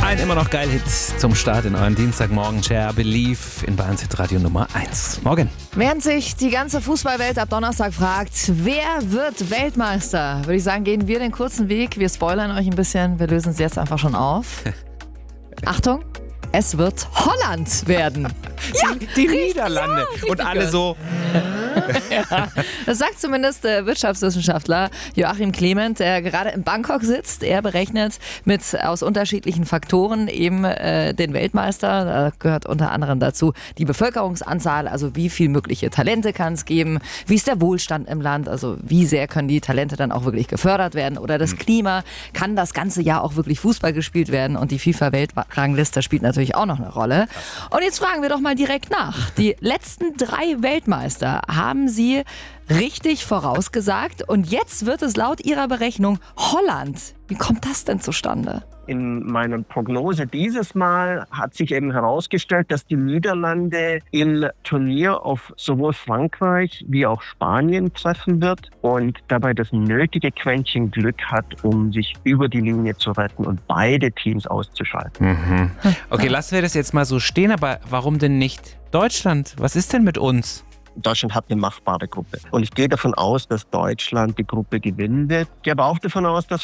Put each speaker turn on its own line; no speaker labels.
Ein immer noch geil Hit zum Start in euren Dienstagmorgen. Cher Believe in Bayerns Hitradio Nummer 1. Morgen.
Während sich die ganze Fußballwelt ab Donnerstag fragt, wer wird Weltmeister, würde ich sagen, gehen wir den kurzen Weg. Wir spoilern euch ein bisschen, wir lösen es jetzt einfach schon auf. Achtung, es wird Holland werden.
Ja, die Niederlande. Und alle so.
Ja, das sagt zumindest der Wirtschaftswissenschaftler Joachim Clement, der gerade in Bangkok sitzt. Er berechnet aus unterschiedlichen Faktoren eben den Weltmeister. Da gehört unter anderem dazu die Bevölkerungsanzahl, also wie viel mögliche Talente kann es geben, wie ist der Wohlstand im Land, also wie sehr können die Talente dann auch wirklich gefördert werden oder das Klima, kann das ganze Jahr auch wirklich Fußball gespielt werden und die FIFA-Weltrangliste spielt natürlich auch noch eine Rolle. Und jetzt fragen wir doch mal direkt nach. Die letzten 3 Weltmeister haben sie richtig vorausgesagt und jetzt wird es laut ihrer Berechnung Holland. Wie kommt das denn zustande?
In meiner Prognose dieses Mal hat sich eben herausgestellt, dass die Niederlande im Turnier auf sowohl Frankreich wie auch Spanien treffen wird und dabei das nötige Quäntchen Glück hat, um sich über die Linie zu retten und beide Teams auszuschalten.
Mhm. Okay, lassen wir das jetzt mal so stehen, aber warum denn nicht Deutschland? Was ist denn mit uns?
Deutschland hat eine machbare Gruppe. Und ich gehe davon aus, dass Deutschland die Gruppe gewinnen wird. Ich gehe aber auch davon aus, dass